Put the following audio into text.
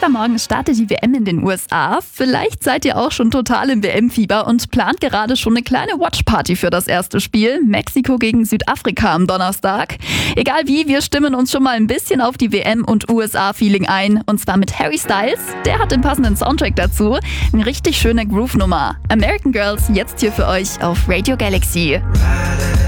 Übermorgen startet die WM in den USA. Vielleicht seid ihr auch schon total im WM-Fieber und plant gerade schon eine kleine Watchparty für das erste Spiel. Mexiko gegen Südafrika am Donnerstag. Egal wie, wir stimmen uns schon mal ein bisschen auf die WM- und USA-Feeling ein. Und zwar mit Harry Styles. Der hat den passenden Soundtrack dazu. Eine richtig schöne Groove-Nummer. American Girls jetzt hier für euch auf Radio Galaxy.